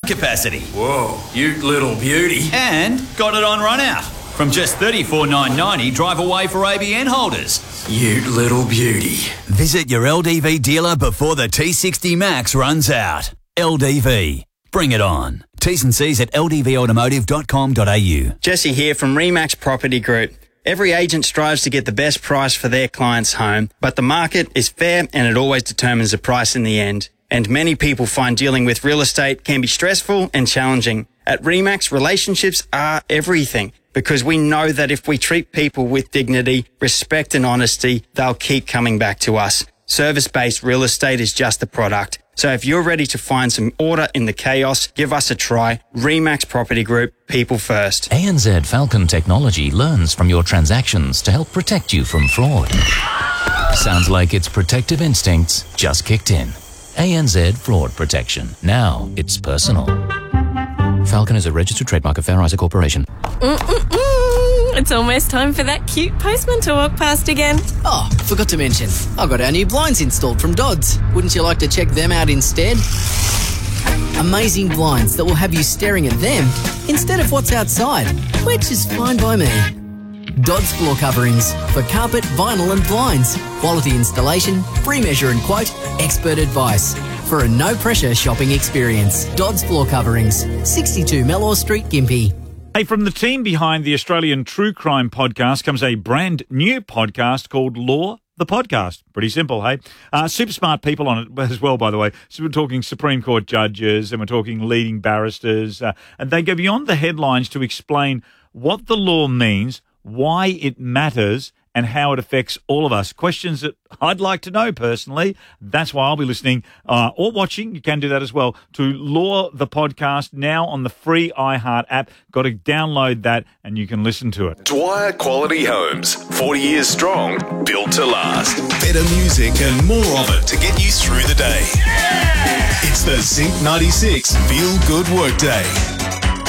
capacity. Whoa, you little beauty. And got it on run out. From just $34,990 drive away for ABN holders. You little beauty. Visit your LDV dealer before the T60 Max runs out. LDV. Bring it on. T's and C's at ldvautomotive.com.au. Jesse here from Remax Property Group. Every agent strives to get the best price for their client's home, but the market is fair and it always determines the price in the end. And many people find dealing with real estate can be stressful and challenging. At Remax, relationships are everything, because we know that if we treat people with dignity, respect and honesty, they'll keep coming back to us. Service-based real estate is just the product. So if you're ready to find some order in the chaos, give us a try. Remax Property Group, people first. ANZ Falcon Technology learns from your transactions to help protect you from fraud. Sounds like its protective instincts just kicked in. ANZ Fraud Protection. Now it's personal. Falcon is a registered trademark of Fair Isaac Corporation. It's almost time for that cute postman to walk past again. Oh, forgot to mention, I got our new blinds installed from Dodds. Wouldn't you like to check them out instead? Amazing blinds that will have you staring at them instead of what's outside, which is fine by me. Dodds Floor Coverings for carpet, vinyl and blinds. Quality installation, free measure and quote, expert advice. For a no-pressure shopping experience. Dodds Floor Coverings, 62 Mellor Street, Gympie. Hey, from the team behind the Australian True Crime podcast comes a brand new podcast called Law, the Podcast. Pretty simple, hey? Super smart people on it as well, by the way. So we're talking Supreme Court judges and we're talking leading barristers. And they go beyond the headlines to explain what the law means, why it matters, and how it affects all of us. Questions that I'd like to know personally. That's why I'll be listening or watching. You can do that as well to Law the Podcast now on the free iHeart app. Got to download that and you can listen to it. Dwyer Quality Homes, 40 years strong, built to last. Better music and more of it to get you through the day. Yeah! It's the Zinc 96 Feel Good Workday.